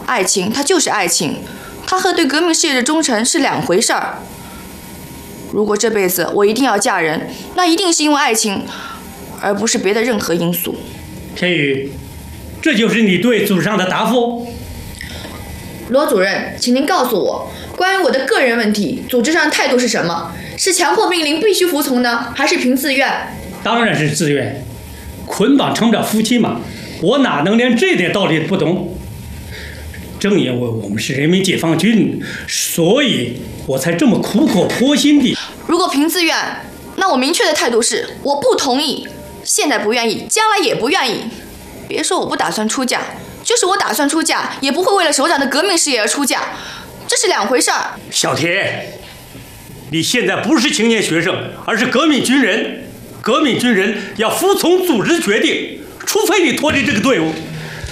爱情它就是爱情，它和对革命事业的忠诚是两回事儿。如果这辈子我一定要嫁人，那一定是因为爱情，而不是别的任何因素。 田宇，这就是你对组织上的答复？ 罗主任，请您告诉我，关于我的个人问题，组织上的态度是什么？是强迫命令必须服从呢，还是凭自愿？ 当然是自愿，捆绑成不了夫妻嘛。我哪能连这点道理不懂？正因为我们是人民解放军，所以我才这么苦口婆心地。 如果凭自愿，那我明确的态度是我不同意，现在不愿意，将来也不愿意。别说我不打算出嫁，就是我打算出嫁，也不会为了首长的革命事业而出嫁，这是两回事儿。 小田，你现在不是青年学生，而是革命军人。革命军人要服从组织决定，除非你脱离这个队伍。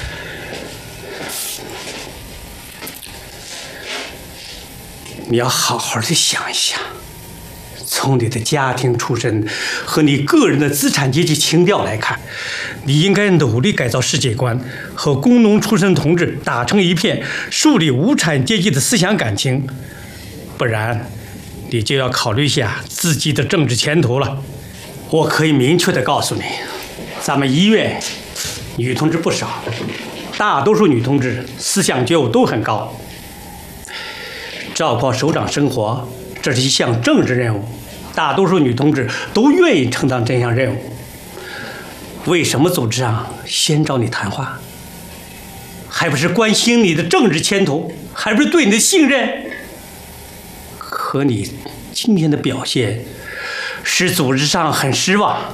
你要好好的想一想，从你的家庭出身和你个人的资产阶级情调来看，你应该努力改造世界观，和工农出身同志打成一片，树立无产阶级的思想感情，不然你就要考虑一下自己的政治前途了。我可以明确的告诉你，咱们医院女同志不少，大多数女同志思想觉悟都很高。照顾首长生活，这是一项政治任务，大多数女同志都愿意承担这项任务。为什么组织上先找你谈话？还不是关心你的政治前途，还不是对你的信任？可你今天的表现使组织上很失望。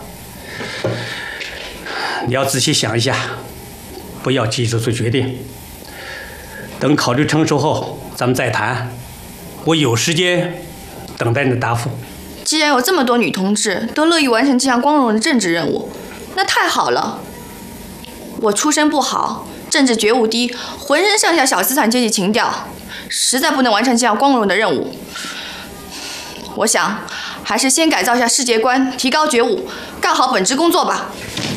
你要仔细想一下，不要急着做决定，等考虑成熟后咱们再谈。我有时间等待你的答复。 既然有这么多女同志都乐意完成这项光荣的政治任务，那太好了。我出身不好，政治觉悟低，浑身上下小资产阶级情调，实在不能完成这项光荣的任务。我想还是先改造一下世界观，提高觉悟，干好本职工作吧。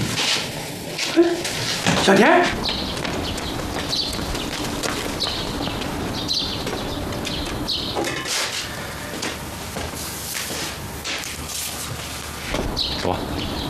小田， 走吧。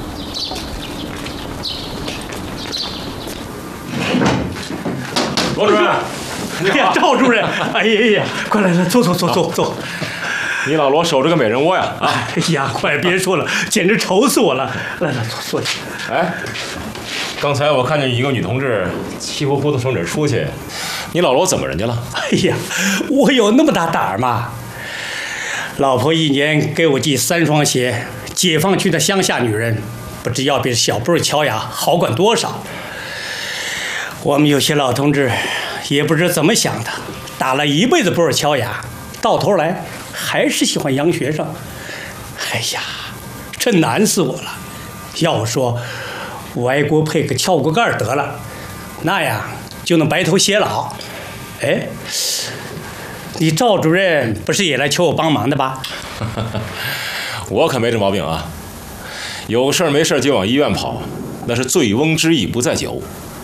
罗主任，你好， 赵主任，哎呀，快来来，坐。 你老罗守着个美人窝呀！啊， 哎呀，快别说了，简直愁死我了！来，坐下。 哎，刚才我看见一个女同志气呼呼的从这儿出去，你老罗怎么人家了？ 哎呀，我有那么大胆儿吗？老婆一年给我寄3双鞋，解放区的乡下女人，不知要比小布乔雅好管多少。我们有些老同志也不知怎么想的，打了一辈子布尔乔亚，到头来还是喜欢洋学生。哎呀，这难死我了！要我说，外国配个撬锅盖得了，那样就能白头偕老。哎，你赵主任不是也来求我帮忙的吧？ 我可没这毛病啊，有事没事就往医院跑，那是醉翁之意不在酒。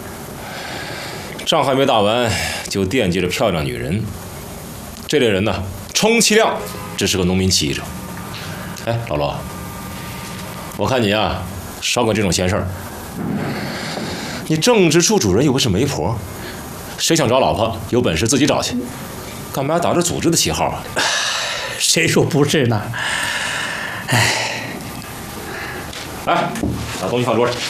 仗还没打完，就惦记着漂亮女人。这类人呢，充其量只是个农民起义者。哎，老罗，我看你啊，少管这种闲事儿。你政治处主任又不是媒婆，谁想找老婆，有本事自己找去，干嘛打着组织的旗号啊？ 谁说不是呢？哎， 来，把东西放桌上。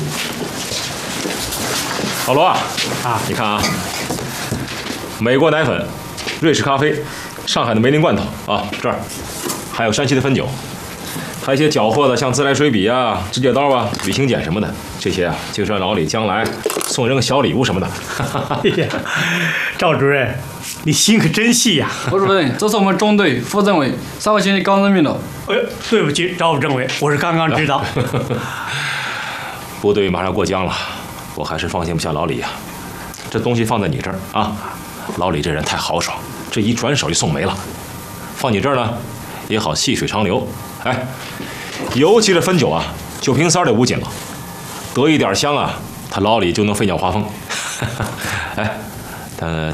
老罗啊，你看啊，美国奶粉、瑞士咖啡、上海的梅林罐头啊，这儿还有山西的汾酒，还有一些缴获的像自来水笔啊、指甲刀啊、旅行剪什么的，这些啊，就是让老李将来送人个小礼物什么的。 哎呀，赵主任，你心可真细呀！ 罗主任，这是我们中队副政委3位星期刚任命的。 哎，对不起，赵副政委，我是刚刚知道。 部队马上过江了，我还是放心不下老李呀。这东西放在你这儿啊，老李这人太豪爽，这一转手就送没了。放你这儿呢，也好细水长流。哎，尤其是汾酒啊，酒瓶塞得5斤了，得一点香啊，他老李就能飞鸟花风。哎，但